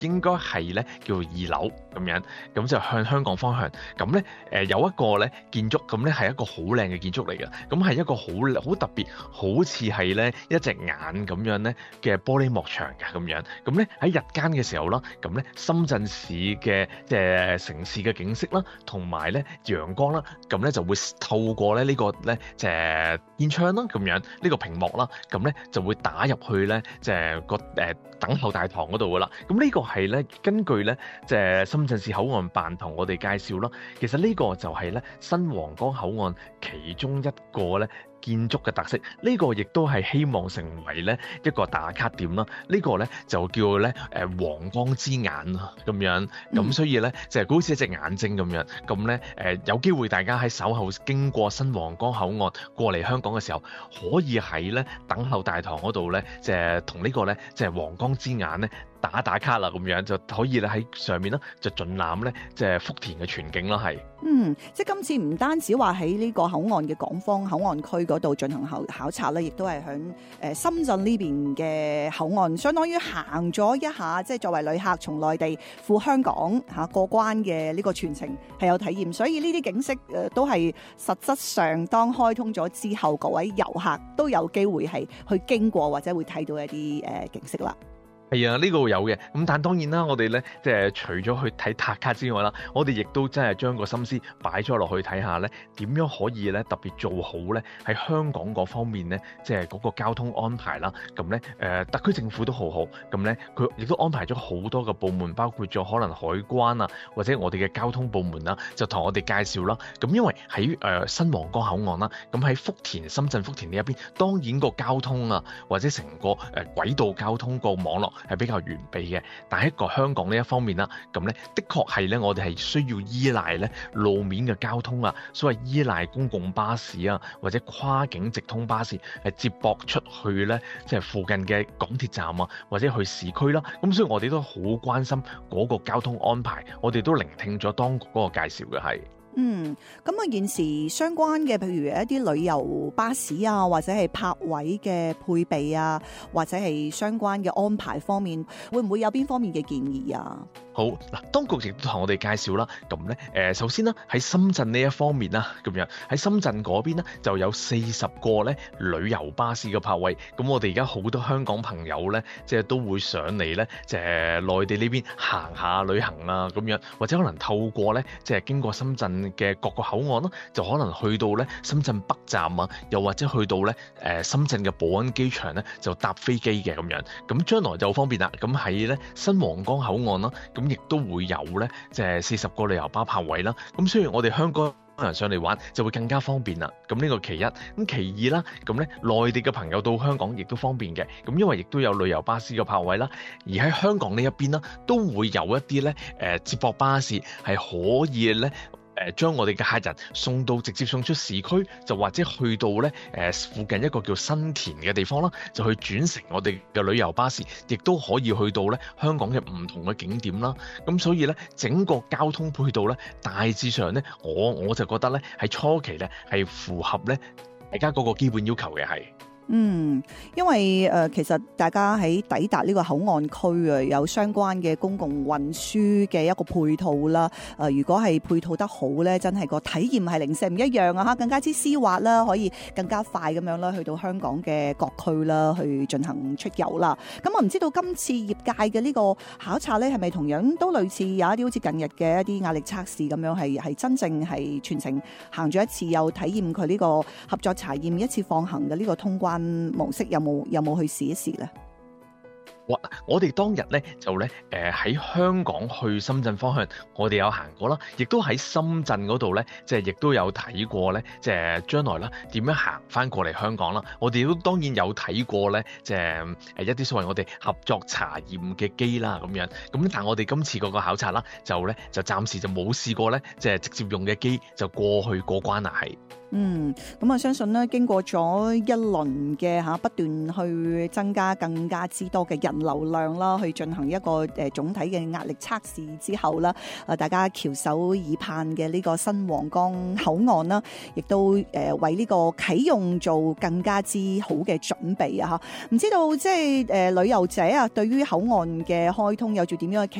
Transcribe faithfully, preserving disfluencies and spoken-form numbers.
應該係咧叫做二樓咁樣，咁就向香港方向。咁咧誒有一個咧建築，咁咧係一個好靚嘅建築嚟嘅，咁係一個好好特別，好似係咧一隻眼咁樣咧嘅玻璃幕牆嘅咁樣。咁咧喺日間嘅時候啦，咁咧深圳市嘅即係城市嘅景色啦，同埋咧陽光啦，咁咧就會透過咧呢個咧即係天窗啦咁樣，呢個屏幕啦，咁咧就會打入去咧即係個誒等候大堂嗰度噶啦。咁呢個係咧根據咧即係深圳市口岸辦同我哋介紹啦，其實呢個就係咧新皇崗口岸其中一個咧建築嘅特色，呢、這個亦都係希望成為咧一個打卡點啦。這個、呢個咧就叫咧誒皇崗之眼啊咁樣，咁所以咧就係好似一隻眼睛咁樣。咁咧誒有機會大家喺稍後經過新皇崗口岸過嚟香港嘅時候，可以喺咧等候大堂嗰度咧，就係同呢個咧就係皇崗之眼咧打打卡啦，咁樣就可以咧喺上面啦就盡覽咧即係福田嘅全景啦，係。 嗯，即係今次唔單止話喺呢個口岸嘅港方口岸區嗰度進行考考察咧，亦都係響誒深圳呢邊嘅口岸，相當於行咗一下，即係作為旅客從內地赴香港嚇過關嘅呢個全程係有體驗，所以呢啲景色誒都係實質上當開通咗之後，各位遊客都有機會係去經過或者會睇到一啲誒景色啦。 係啊，呢、這個有嘅，咁但當然啦，我哋咧即係除咗去睇打卡之外啦，我哋亦都真係將個心思擺咗落去睇下咧，點樣可以咧特別做好咧喺香港嗰方面咧，即係嗰個交通安排啦。咁咧誒，特區政府都好好，咁咧佢亦都安排咗好多個部門，包括咗可能海關啊，或者我哋嘅交通部門啦，就同我哋介紹啦。咁因為喺誒、呃、新皇崗口岸啦，咁喺福田、深圳福田呢一邊，當然個交通啊，或者成個誒、呃、軌道交通個網絡係比較完備嘅，但係一個香港呢一方面啦，咁咧的確係咧，我哋係需要依賴咧路面嘅交通啊，所謂依賴公共巴士啊，或者跨境直通巴士係接駁出去咧，即係附近嘅港鐵站啊，或者去市區啦。咁所以我哋都好關心嗰個交通安排，我哋都聆聽咗當局嗰個介紹嘅係。 嗯，咁啊，現時相關嘅，譬如一啲旅遊巴士啊，或者係泊位嘅配備啊，或者係相關嘅安排方面，會唔會有邊方面嘅建議啊？ 好嗱，當局亦都同我哋介紹啦。咁咧，誒首先啦，喺深圳呢一方面啦，咁樣喺深圳嗰邊咧就有四十個咧旅遊巴士嘅泊位。咁我哋而家好多香港朋友咧，即係都會上嚟咧，即係內地呢邊行下旅行啊，咁樣或者可能透過咧，即係經過深圳嘅各個口岸啦，就可能去到咧深圳北站啊，又或者去到咧誒深圳嘅寶安機場咧，就搭飛機嘅咁樣。咁將來就好方便啦。咁喺咧新皇崗口岸啦，咁亦都會有咧，即係四十個旅遊巴泊位啦。咁雖然我哋香港人上嚟玩就會更加方便啦。咁呢個其一，咁其二啦，咁咧內地嘅朋友到香港亦都方便嘅。咁因為亦都有旅遊巴士嘅泊位啦，而喺香港呢一邊啦，都會有一啲咧誒接駁巴士係可以咧。誒將我哋嘅客人送到直接送出市區，就或者去到咧誒附近一個叫新田嘅地方啦，就去轉乘我哋嘅旅遊巴士，亦都可以去到咧香港嘅唔同嘅景點啦。咁所以咧整個交通配套咧大致上咧，我我就覺得咧喺初期咧係符合咧大家嗰個基本要求嘅係。 嗯，因為誒、呃、其實大家喺抵達呢個口岸區啊，有相關嘅公共運輸嘅一個配套啦。誒、呃，如果係配套得好咧，真係個體驗係零舍唔一樣啊！嚇，更加之絲滑啦，可以更加快咁樣啦，去到香港嘅各區啦，去進行出遊啦。咁我唔知道今次業界嘅呢個考察咧，係咪同樣都類似有一啲好似近日嘅一啲壓力測試咁樣，係係真正係全程行咗一次，又體驗佢呢個合作查驗一次放行嘅呢個通關模式，有冇有冇去試一試咧？ 我我哋當日咧就咧誒喺香港去深圳方向，我哋有行過啦，亦都喺深圳嗰度咧，即係亦都有睇過咧，即係將來啦點樣行翻過嚟香港啦。我哋都當然有睇過咧，即係誒一啲所謂我哋合作查驗嘅機啦咁樣。咁但係我哋今次嗰個考察啦，就咧就暫時就冇試過咧，即係直接用嘅機就過去過關啊係。 嗯，咁啊，相信咧經過咗一輪嘅嚇不斷去增加更加之多嘅人流量啦，去進行一個誒總體嘅壓力測試之後啦，啊大家翹首以盼嘅呢個新皇崗口岸啦，亦都誒為呢個啟用做更加之好嘅準備啊！嚇，唔知道即係誒旅遊者啊，對於口岸嘅開通有住點樣嘅期